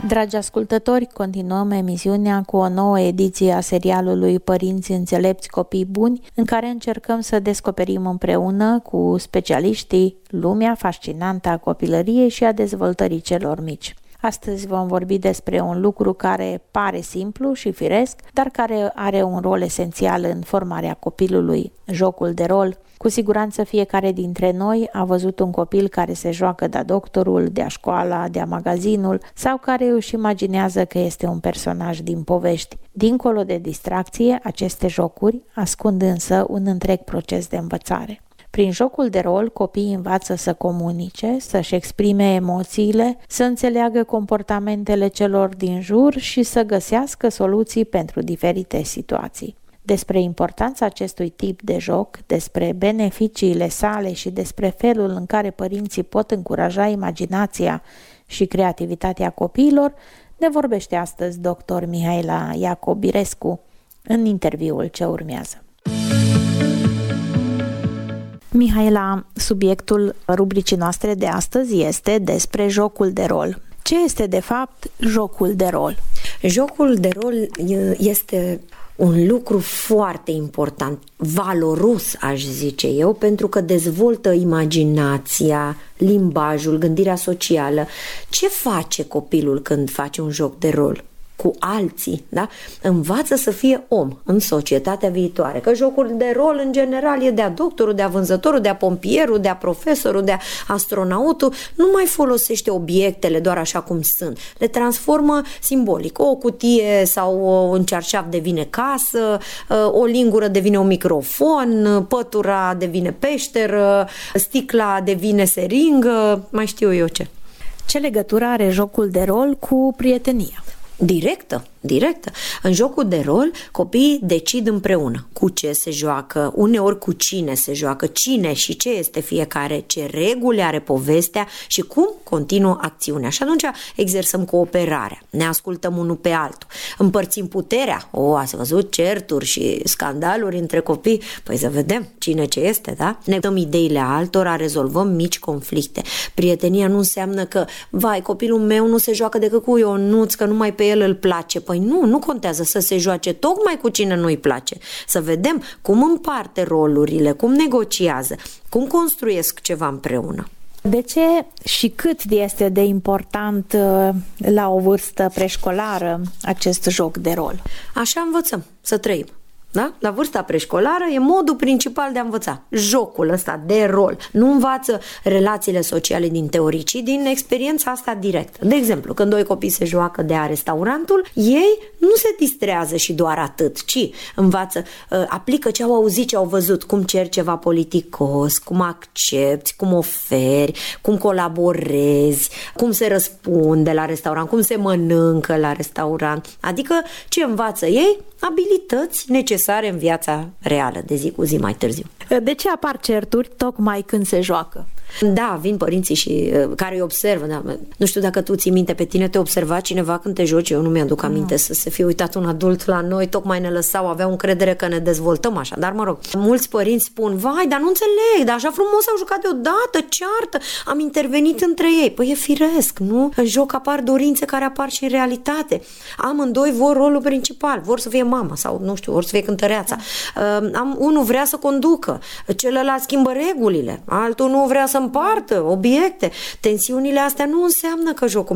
Dragi ascultători, continuăm emisiunea cu o nouă ediție a serialului Părinți înțelepți, copii buni, în care încercăm să descoperim împreună cu specialiștii lumea fascinantă a copilăriei și a dezvoltării celor mici. Astăzi vom vorbi despre un lucru care pare simplu și firesc, dar care are un rol esențial în formarea copilului, jocul de rol. Cu siguranță fiecare dintre noi a văzut un copil care se joacă de-a doctorul, de-a școala, de-a magazinul sau care își imaginează că este un personaj din povești. Dincolo de distracție, aceste jocuri ascund însă un întreg proces de învățare. Prin jocul de rol, copiii învață să comunice, să-și exprime emoțiile, să înțeleagă comportamentele celor din jur și să găsească soluții pentru diferite situații. Despre importanța acestui tip de joc, despre beneficiile sale și despre felul în care părinții pot încuraja imaginația și creativitatea copiilor, ne vorbește astăzi dr. Mihaela Iacobirescu în interviul ce urmează. Mihaela, subiectul rubricii noastre de astăzi este despre jocul de rol. Ce este de fapt jocul de rol? Jocul de rol este un lucru foarte important, valoros, aș zice eu, pentru că dezvoltă imaginația, limbajul, gândirea socială. Ce face copilul când face un joc de rol? Cu alții, da? Învață să fie om în societatea viitoare. Că jocul de rol, în general, e de-a doctorul, de-a vânzătorul, de-a pompierul, de-a profesorul, de-a astronautul. Nu mai folosește obiectele doar așa cum sunt. Le transformă simbolic. O cutie sau un cearșaf devine casă, o lingură devine un microfon, pătura devine peșteră, sticla devine seringă, mai știu eu ce. Ce legătură are jocul de rol cu prietenia? Directă. În jocul de rol, copiii decid împreună cu ce se joacă, uneori cu cine se joacă, cine și ce este fiecare, ce reguli are povestea și cum continuă acțiunea. Și atunci exersăm cooperarea, ne ascultăm unul pe altul, împărțim puterea. Ați văzut certuri și scandaluri între copii? Păi să vedem cine ce este, da? Ne dăm ideile altora, rezolvăm mici conflicte. Prietenia nu înseamnă că, vai, copilul meu nu se joacă decât cu Ionuț, că numai pe el îl place. Păi nu contează să se joace tocmai cu cine nu-i place. Să vedem cum împarte rolurile, cum negociază, cum construiesc ceva împreună. De ce și cât este de important la o vârstă preșcolară acest joc de rol? Așa învățăm să trăim. Da? La vârsta preșcolară e modul principal de a învăța. Jocul ăsta de rol. Nu învață relațiile sociale din teorii, ci din experiența asta directă. De exemplu, când doi copii se joacă de restaurantul, ei nu se distrează și doar atât, ci învață, aplică ce au auzit, ce au văzut, cum ceri ceva politicos, cum accepti, cum oferi, cum colaborezi, cum se răspunde la restaurant, cum se mănâncă la restaurant. Adică ce învață ei? Abilități necesare în viața reală, de zi cu zi mai târziu. De ce apar certuri tocmai când se joacă? Da, vin părinții și care îi observă. Da. Nu știu dacă tu ții minte, pe tine te observa cineva când te joci? Eu nu mi-aduc aminte să se fie uitat un adult la noi, tocmai ne lăsau, aveau încredere că ne dezvoltăm așa. Dar mă rog, mulți părinți spun, vai, dar nu înțeleg, dar așa frumos au jucat deodată, ceartă, am intervenit între ei. Păi e firesc, nu? În joc apar dorințe care apar și în realitate. Amândoi vor rolul principal, vor să fie mama sau, nu știu, vor să fie cântăreața. Unul vrea să conducă, celălalt schimbă regulile, altul nu vrea să împartă obiecte. Tensiunile astea nu înseamnă că jocul